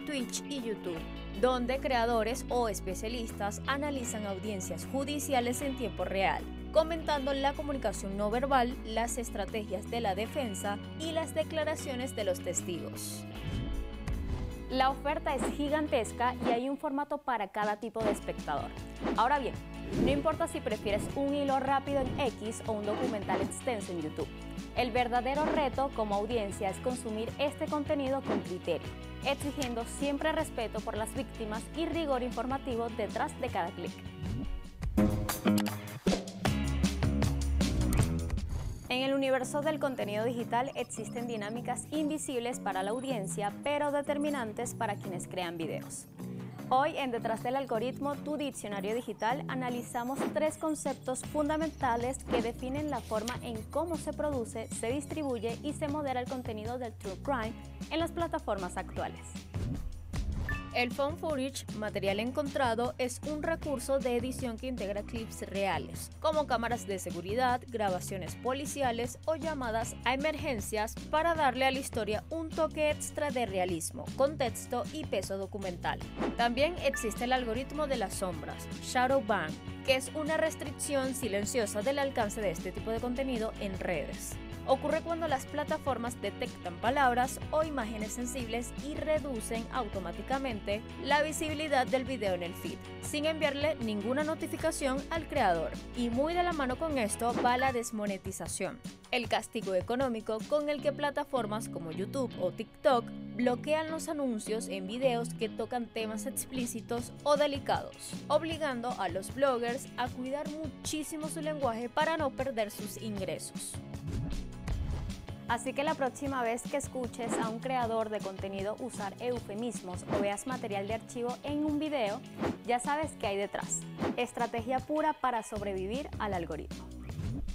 Twitch y YouTube, donde creadores o especialistas analizan audiencias judiciales en tiempo real, comentando la comunicación no verbal, las estrategias de la defensa y las declaraciones de los testigos. La oferta es gigantesca y hay un formato para cada tipo de espectador. Ahora bien, no importa si prefieres un hilo rápido en X o un documental extenso en YouTube. El verdadero reto como audiencia es consumir este contenido con criterio, exigiendo siempre respeto por las víctimas y rigor informativo detrás de cada clic. En el universo del contenido digital existen dinámicas invisibles para la audiencia, pero determinantes para quienes crean videos. Hoy en Detrás del Algoritmo, tu diccionario digital, analizamos 3 conceptos fundamentales que definen la forma en cómo se produce, se distribuye y se modera el contenido del True Crime en las plataformas actuales. El found footage, material encontrado, es un recurso de edición que integra clips reales, como cámaras de seguridad, grabaciones policiales o llamadas a emergencias para darle a la historia un toque extra de realismo, contexto y peso documental. También existe el algoritmo de las sombras, Shadow Ban, que es una restricción silenciosa del alcance de este tipo de contenido en redes. Ocurre cuando las plataformas detectan palabras o imágenes sensibles y reducen automáticamente la visibilidad del video en el feed, sin enviarle ninguna notificación al creador. Y muy de la mano con esto va la desmonetización, el castigo económico con el que plataformas como YouTube o TikTok bloquean los anuncios en videos que tocan temas explícitos o delicados, obligando a los bloggers a cuidar muchísimo su lenguaje para no perder sus ingresos. Así que la próxima vez que escuches a un creador de contenido usar eufemismos o veas material de archivo en un video, ya sabes qué hay detrás. Estrategia pura para sobrevivir al algoritmo.